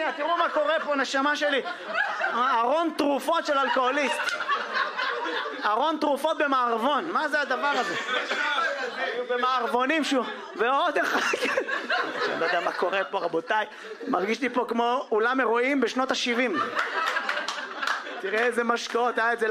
שנייה, תראו מה קורה פה, נשמה שלי. ארון תרופות של אלכוהוליסט. ארון תרופות במערבון. מה זה הדבר הזה? במערבונים שהוא... ועוד אחד. אני לא יודע מה קורה פה, רבותיי. מרגיש לי פה כמו אולם אירועים בשנות ה-70. תראה איזה משקאות, היה את זה